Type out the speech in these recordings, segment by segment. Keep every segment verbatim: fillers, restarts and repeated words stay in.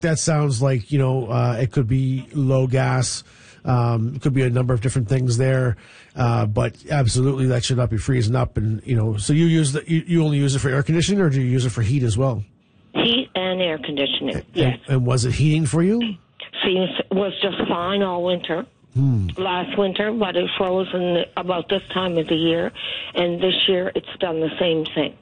that sounds like, you know, uh, it could be low gas. Um, it could be a number of different things there. Uh, but absolutely that should not be freezing up. And, you know, so you use the, you, you only use it for air conditioning, or do you use it for heat as well? Heat and air conditioning, and, yes. And was it heating for you? Seems was just fine all winter. Hmm. Last winter, but it froze in about this time of the year. And this year it's done the same thing.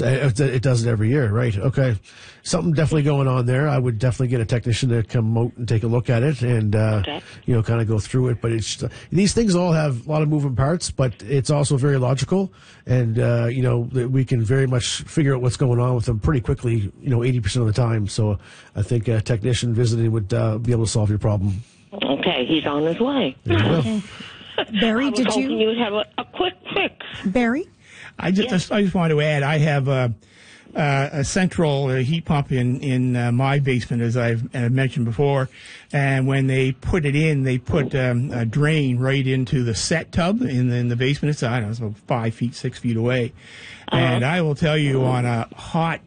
It does it every year, right? Okay. Something definitely going on there. I would definitely get a technician to come out and take a look at it and, uh, okay. you know, kind of go through it. But it's these things all have a lot of moving parts, but it's also very logical. And, uh, you know, we can very much figure out what's going on with them pretty quickly, you know, eighty percent of the time. So I think a technician visiting would uh, be able to solve your problem. Okay. He's on his way. Okay. Barry, I was did hoping you? you would have a, a quick fix. Barry? I just, yes. I just want to add, I have a, uh, a central uh, heat pump in, in uh, my basement, as I've uh, mentioned before. And when they put it in, they put um, a drain right into the set tub in the, in the basement. It's, I don't know, it's about five feet, six feet away. Uh-huh. And I will tell you, on a hot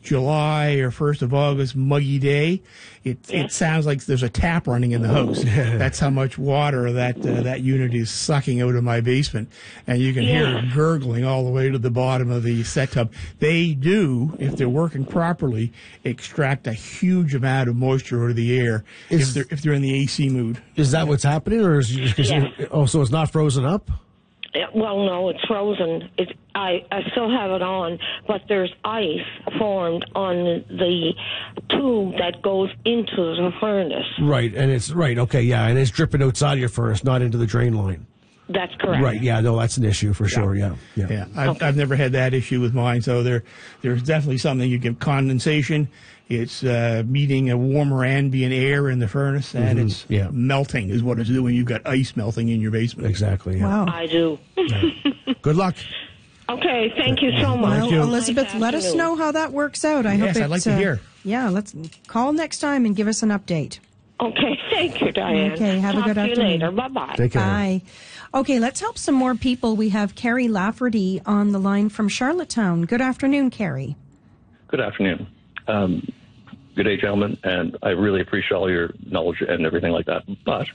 July or first of August muggy day, it yeah. it sounds like there's a tap running in the house. That's how much water that uh, that unit is sucking out of my basement, and you can yeah. hear it gurgling all the way to the bottom of the set tub. They do, if they're working properly, extract a huge amount of moisture out of the air is, if they're if they're in the A C mood. Is that what's happening, or is, is yeah. it, oh, so it's not frozen up? Well, no, it's frozen. It, I, I still have it on, but there's ice formed on the tube that goes into the furnace. Right, and it's, right, okay, yeah, and it's dripping outside your furnace, not into the drain line. That's correct. Right, yeah, no, that's an issue for sure, yeah. Yeah, yeah. I've, okay. I've never had that issue with mine, so there, there's definitely something. You get condensation. It's uh, meeting a warmer ambient air in the furnace, and mm-hmm. it's yeah. melting is what it's doing. You've got ice melting in your basement. Exactly. Yeah. Wow. I do. Yeah. Good luck. Okay, thank you so much. Well, Elizabeth, nice let us know how that works out. I yes, hope I'd like to uh, hear. Yeah, let's call next time and give us an update. Okay, thank you, Diane. Okay, have Talk a good to afternoon. You later. Bye-bye. Take care. Bye. Okay, let's help some more people. We have Carrie Lafferty on the line from Charlottetown. Good afternoon, Carrie. Good afternoon. Um, good day, gentlemen, and I really appreciate all your knowledge and everything like that. But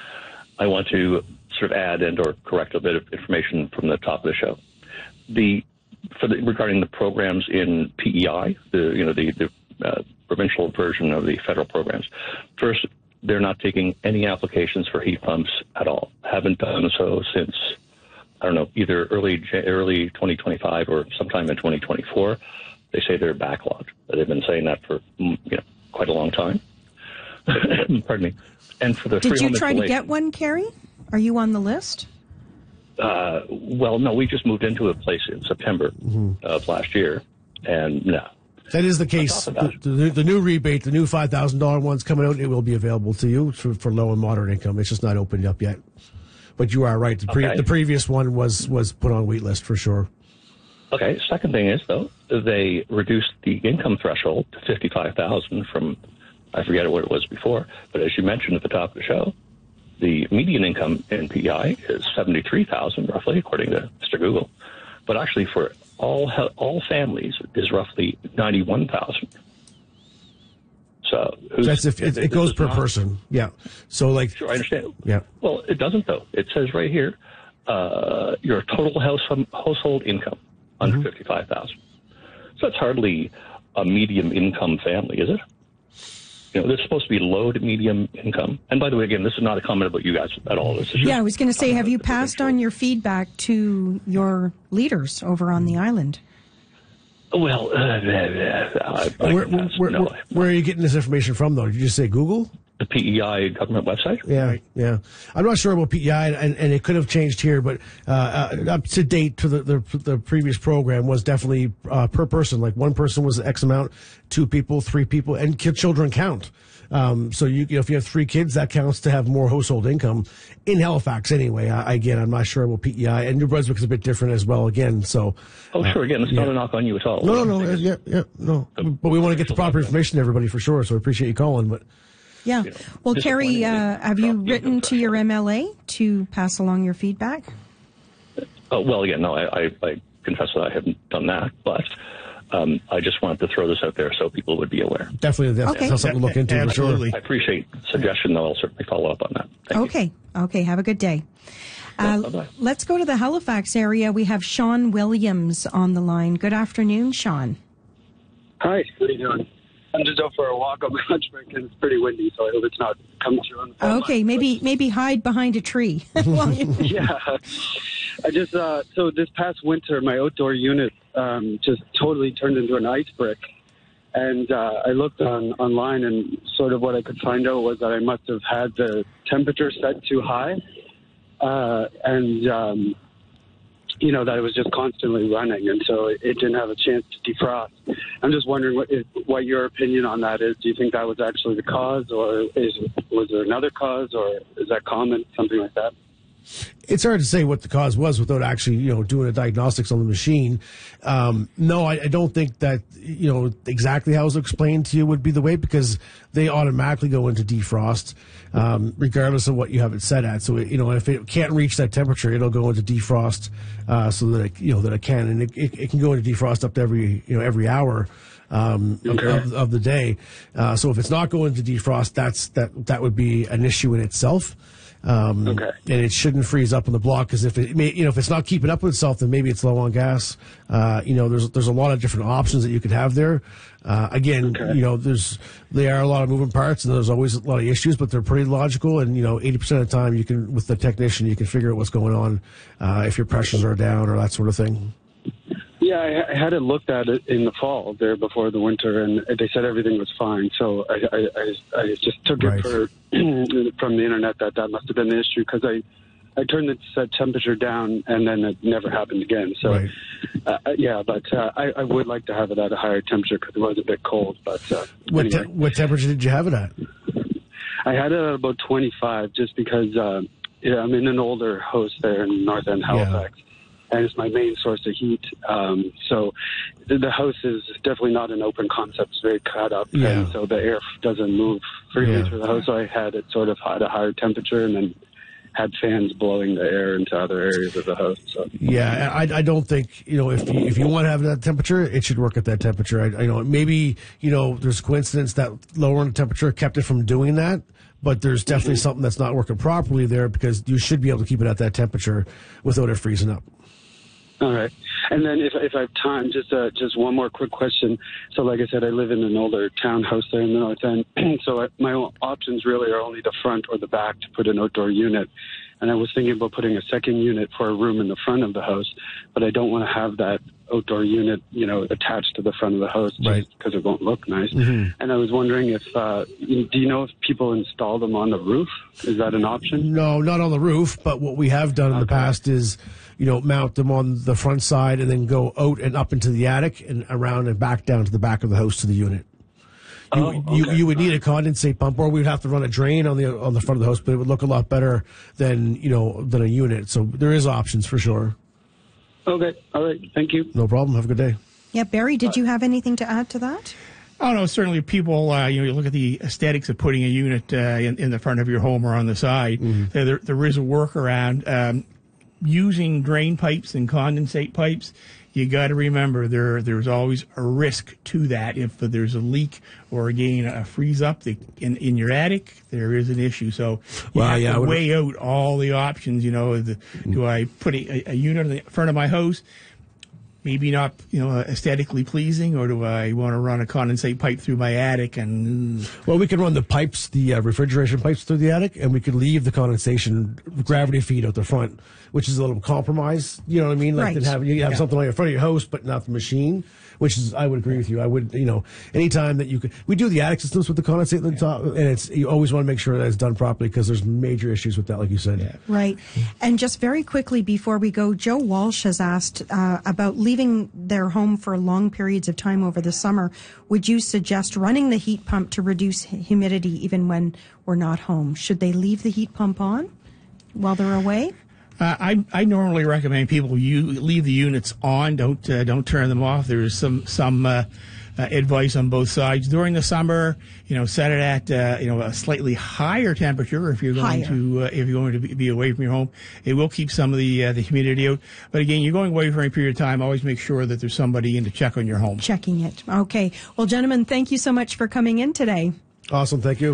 I want to sort of add and or correct a bit of information from the top of the show. The for the, regarding the programs in P E I, the you know the the uh, provincial version of the federal programs. First, they're not taking any applications for heat pumps at all. Haven't done so since I don't know either early early twenty twenty-five or sometime in twenty twenty-four. They say they're backlogged. They've been saying that for you know quite a long time. Pardon me. And for the did free you try to get one, Carrie? Are you on the list? Uh, well, no. We just moved into a place in September mm-hmm. of last year, and no. That is the case. The, the, the new rebate, the new five thousand dollars one's coming out. It will be available to you for, for low and moderate income. It's just not opened up yet. But you are right. The, pre, okay. the previous one was was put on wait list for sure. Okay. Second thing is, though, they reduced the income threshold to fifty-five thousand dollars from, I forget what it was before, but as you mentioned at the top of the show, the median income in P E I is seventy-three thousand dollars roughly, according to Mister Google. But actually for all all families is roughly ninety-one thousand dollars. So who's, that's if it, it goes per not, person. Yeah. So like sure, I understand. Yeah. Well, it doesn't though. It says right here, uh, your total house household income under mm-hmm. fifty-five thousand. So it's hardly a medium income family, is it? You know, this is supposed to be low to medium income. And by the way, again, this is not a comment about you guys at all. This is yeah, I was going to say, have you passed on your feedback to your leaders over on the island? Well, uh, uh, I, where, where, where, no. where, where are you getting this information from, though? Did you just say Google? The P E I government website? Yeah, right. yeah. I'm not sure about P E I, and, and it could have changed here, but uh, uh, up to date to the, the, the previous program was definitely uh, per person. Like one person was X amount, two people, three people, and kid children count. Um, so you, you know, if you have three kids, that counts to have more household income in Halifax anyway. I, again, I'm not sure about P E I, and New Brunswick is a bit different as well. Again, so oh sure, again, it's uh, not yeah. a knock on you at all. No, no, no, yeah, yeah, no. But we want to get the proper information to everybody for sure. So I appreciate you calling, but. Yeah. Well, Carrie, uh, have you written to your M L A to pass along your feedback? Uh, well, again, no, I, I, I confess that I haven't done that. But Um, I just wanted to throw this out there so people would be aware. Definitely, that's, Okay. that's something to look into for sure. Absolutely. I appreciate the suggestion, though. I'll certainly follow up on that. Thank Okay. you. Okay. Have a good day. Uh, bye-bye. let's go to the Halifax area. We have Sean Williams on the line. Good afternoon, Sean. Hi, how are you doing? I'm just out for a walk on my lunch break, and it's pretty windy, so I hope it's not coming through on the phone Okay, line. maybe maybe hide behind a tree. While you- Yeah. I just, uh, so this past winter, my outdoor unit um, just totally turned into an ice brick. And uh, I looked on online, and sort of what I could find out was that I must have had the temperature set too high. Uh, and, um, you know, that it was just constantly running, and so it, it didn't have a chance to defrost. I'm just wondering what, is, what your opinion on that is. Do you think that was actually the cause, or is, was there another cause, or is that common, something like that? It's hard to say what the cause was without actually, you know, doing a diagnostics on the machine. Um, no, I, I don't think that, you know, exactly how it was explained to you would be the way, because they automatically go into defrost, um, regardless of what you have it set at. So, it, you know, if it can't reach that temperature, it'll go into defrost, uh, so that it, you know, that it can, and it, it, it can go into defrost up to every, you know, every hour. Um, Okay. of, of the day. Uh, so if it's not going to defrost, that's, that, that would be an issue in itself. Um, Okay. And it shouldn't freeze up on the block, because if it may, you know, if it's not keeping up with itself, then maybe it's low on gas. Uh, you know, there's there's a lot of different options that you could have there. Uh, again, Okay. you know, there's there are a lot of moving parts, and there's always a lot of issues, but they're pretty logical. And you know, eighty percent of the time, you can with the technician, you can figure out what's going on, uh, if your pressures are down or that sort of thing. Yeah, I, I had it looked at it in the fall there before the winter, and they said everything was fine. So I, I, I, I just took Right. it for, from the internet that that must have been the issue, because I, I turned the set temperature down, and then it never happened again. So, Right. uh, yeah, but uh, I, I would like to have it at a higher temperature because it was a bit cold. But uh, What anyway. te- what temperature did you have it at? I had it at about twenty-five, just because uh, yeah, I'm in an older house there in North End Halifax, and it's my main source of heat. Um, so the, the house is definitely not an open concept; it's very cut up, Yeah. and so the air doesn't move freely Yeah. through the house. So I had it sort of at a higher temperature, and then had fans blowing the air into other areas of the house. So. Yeah, I, I don't think, you know, if you, if you want to have that temperature, it should work at that temperature. I, I know maybe, you know, there's a coincidence that lowering the temperature kept it from doing that, but there's definitely something that's not working properly there, because you should be able to keep it at that temperature without it freezing up. All right. And then if, if I have time, just uh, just one more quick question. So like I said, I live in an older townhouse there in the North End. So I, my options really are only the front or the back to put an outdoor unit. And I was thinking about putting a second unit for a room in the front of the house, but I don't want to have that outdoor unit, you know, attached to the front of the house, just Right. because it won't look nice. Mm-hmm. And I was wondering if, uh, do you know if people install them on the roof? Is that an option? No, not on the roof, but what we have done in the Okay. past is, you know, mount them on the front side and then go out and up into the attic and around and back down to the back of the house to the unit. You, Oh, you, okay. you would need a condensate pump, or we'd have to run a drain on the on the front of the house, but it would look a lot better than, you know, than a unit. So there is options for sure. Okay. All right. Thank you. No problem. Have a good day. Yeah, Barry, did you have anything to add to that? Oh no, certainly people. Uh, you know, you look at the aesthetics of putting a unit uh, in, in the front of your home or on the side. Mm-hmm. There, there is a workaround. Um, using drain pipes and condensate pipes, you got to remember there there's always a risk to that. If there's a leak or again a freeze up the, in in your attic, there is an issue. So you Well, have yeah, I to would've- weigh out all the options. You know, the, do I put a, a unit in the front of my house? Maybe not, you know, aesthetically pleasing, or do I want to run a condensate pipe through my attic? And Well, we could run the pipes, the uh, refrigeration pipes through the attic, and we could leave the condensation gravity feed out the front, which is a little compromise. You know what I mean? Like Right. to have you have Yeah. something on your front of your house, but not the machine. Which is, I would agree with you. I would, you know, anytime that you could, we do the attic systems with the condensate on the top, and it's you always want to make sure that it's done properly, because there's major issues with that, like you said. Right. And just very quickly before we go, Joe Walsh has asked uh, about leaving their home for long periods of time over the summer. Would you suggest running the heat pump to reduce humidity even when we're not home? Should they leave the heat pump on while they're away? Uh, I I normally recommend people you leave the units on. Don't uh, don't turn them off. There's some some uh, uh, advice on both sides. During the summer, you know, set it at uh, you know a slightly higher temperature if you're going Higher. to uh, if you're going to be, be away from your home. It will keep some of the uh, the humidity out. But again, you're going away for a period of time. Always make sure that there's somebody in to check on your home. Checking it. Okay. Well, gentlemen, thank you so much for coming in today. Awesome. Thank you.